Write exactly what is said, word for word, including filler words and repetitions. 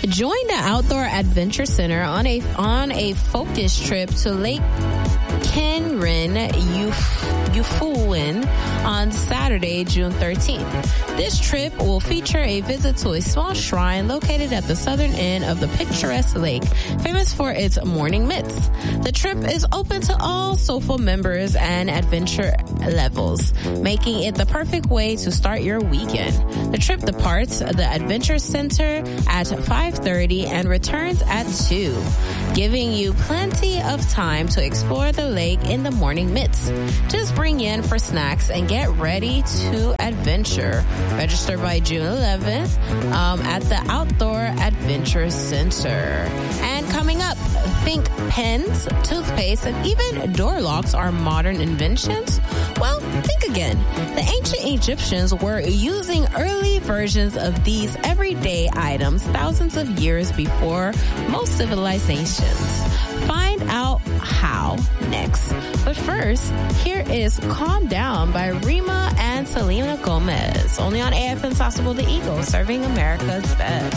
Join the Outdoor Adventure Center on a on a focus trip to Lake Kenrin, Yufuin on Saturday, June thirteenth. This trip will feature a visit to a small shrine located at the southern end of the picturesque lake, famous for its morning myths. The trip is open to all SOFA members and adventure levels, making it the perfect way to start your weekend. The trip departs the Adventure Center at five thirty and returns at two, giving you plenty of time to explore the lake in the morning midst. Just bring in for snacks and get ready to adventure. Register by June eleventh um, at the Outdoor Adventure Center. And coming up, think pens, toothpaste, and even door locks are modern inventions? Well, think again. The ancient Egyptians were using early versions of these everyday items thousands of years before most civilizations. Find out how next. But first, here is Calm Down by Rima and Selena Gomez. Only on A F M Sauceable the Eagle, serving America's best.